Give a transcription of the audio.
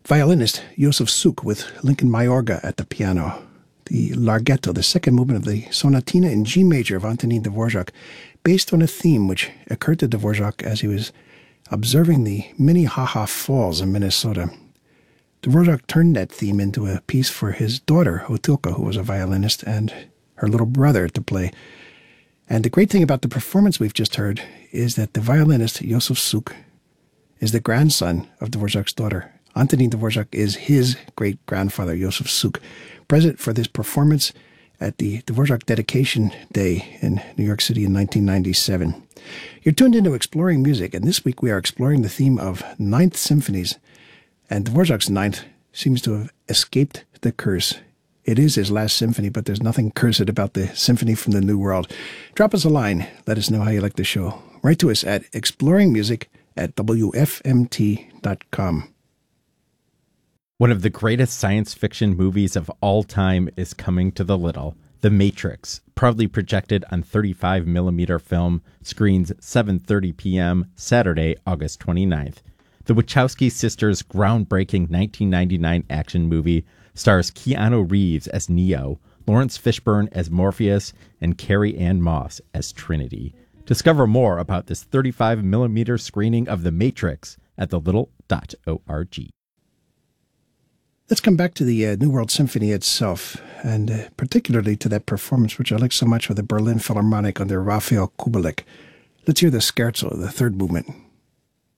violinist Josef Suk with Lincoln Mayorga at the piano. The Larghetto, the second movement of the Sonatina in G major of Antonin Dvorak, based on a theme which occurred to Dvorak as he was observing the Minnehaha Falls in Minnesota. Dvorak turned that theme into a piece for his daughter, Otilka, who was a violinist, and her little brother to play. And the great thing about the performance we've just heard is that the violinist, Josef Suk, is the grandson of Dvorak's daughter. Antonin Dvorak is his great-grandfather, Josef Suk, present for this performance at the Dvorak Dedication Day in New York City in 1997. You're tuned into Exploring Music, and this week we are exploring the theme of Ninth Symphonies. And Dvorak's Ninth seems to have escaped the curse. It is his last symphony, but there's nothing cursed about the Symphony from the New World. Drop us a line. Let us know how you like the show. Write to us at exploringmusic@wfmt.com. One of the greatest science fiction movies of all time is coming to the Little. The Matrix, proudly projected on 35mm film, screens 7:30 p.m. Saturday, August 29th. The Wachowski sisters' groundbreaking 1999 action movie stars Keanu Reeves as Neo, Lawrence Fishburne as Morpheus, and Carrie Ann Moss as Trinity. Discover more about this 35mm screening of The Matrix at thelittle.org. Let's come back to the New World Symphony itself, and particularly to that performance which I like so much with the Berlin Philharmonic under Rafael Kubelik. Let's hear the Scherzo, the third movement.